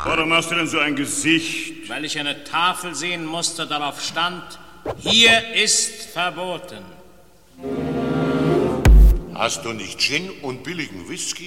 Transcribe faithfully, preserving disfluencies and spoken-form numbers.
Warum hast du denn so ein Gesicht? Weil ich eine Tafel sehen musste, darauf stand, hier ist verboten. Hast du nicht Gin und billigen Whisky?